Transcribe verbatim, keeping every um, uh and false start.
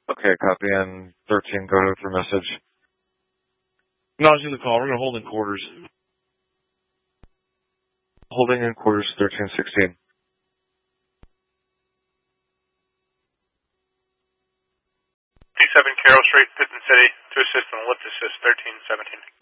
Okay, copy on thirteen. Go ahead with your message. Acknowledging the call. We're going to hold in quarters. Holding in quarters thirteen sixteen. T seven Carroll Street, Pitton City, to assist and lift assist thirteen seventeen.